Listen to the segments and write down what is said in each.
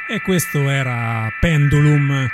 E questo era Pendulum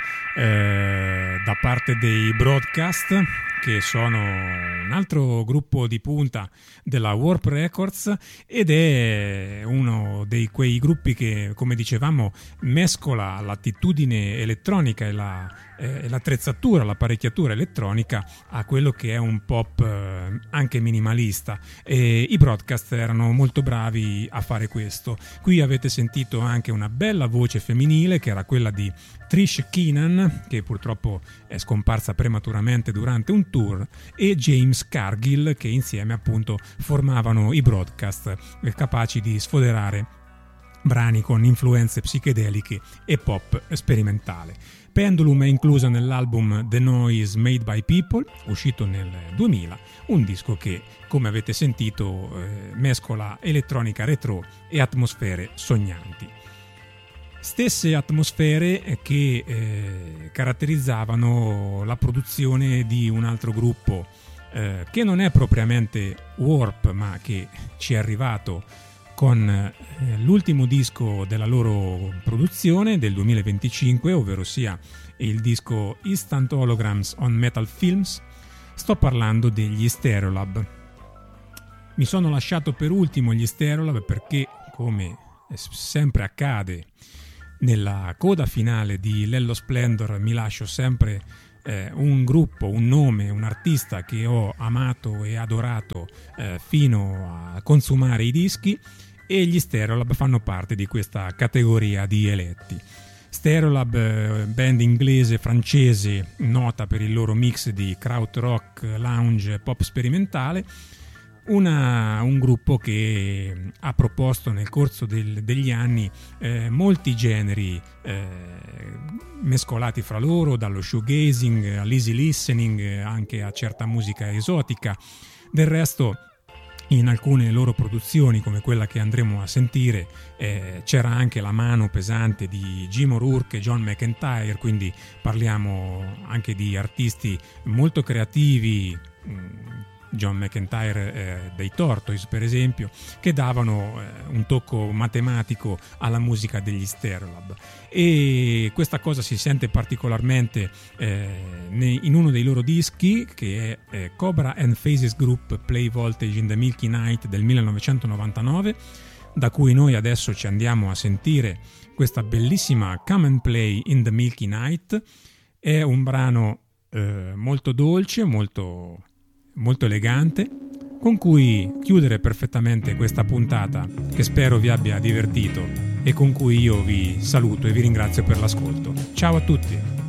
da parte dei Broadcast, che sono un altro gruppo di punta della Warp Records ed è uno di quei gruppi che, come dicevamo, mescola l'attitudine elettronica e l'attrezzatura, l'apparecchiatura elettronica a quello che è un pop anche minimalista, e i Broadcast erano molto bravi a fare questo. Qui avete sentito anche una bella voce femminile che era quella di Trish Keenan, che purtroppo è scomparsa prematuramente durante un tour, e James Cargill, che insieme appunto formavano i Broadcast, capaci di sfoderare brani con influenze psichedeliche e pop sperimentale. Pendulum è inclusa nell'album The Noise Made by People, uscito nel 2000, un disco che, come avete sentito, mescola elettronica retro e atmosfere sognanti. Stesse atmosfere che caratterizzavano la produzione di un altro gruppo che non è propriamente Warp, ma che ci è arrivato con l'ultimo disco della loro produzione del 2025, ovvero sia il disco Instant Holograms on Metal Films. Sto parlando degli Stereolab. Mi sono lasciato per ultimo gli Stereolab perché, come sempre accade nella coda finale di Lello Splendor, mi lascio sempre un gruppo, un nome, un artista che ho amato e adorato fino a consumare i dischi, e gli Stereolab fanno parte di questa categoria di eletti. Stereolab, band inglese-francese nota per il loro mix di krautrock, lounge e pop sperimentale, un gruppo che ha proposto nel corso degli anni molti generi mescolati fra loro, dallo shoegazing all'easy listening, anche a certa musica esotica. Del resto, in alcune loro produzioni, come quella che andremo a sentire, c'era anche la mano pesante di Jim O'Rourke e John McEntire, quindi parliamo anche di artisti molto creativi, John McEntire dei Tortoise per esempio, che davano un tocco matematico alla musica degli Stereolab, e questa cosa si sente particolarmente in uno dei loro dischi, che è Cobra and Phases Group Play Voltage in the Milky Night del 1999, da cui noi adesso ci andiamo a sentire questa bellissima Come and Play in the Milky Night. È un brano molto dolce, molto elegante, con cui chiudere perfettamente questa puntata, che spero vi abbia divertito e con cui io vi saluto e vi ringrazio per l'ascolto. Ciao a tutti!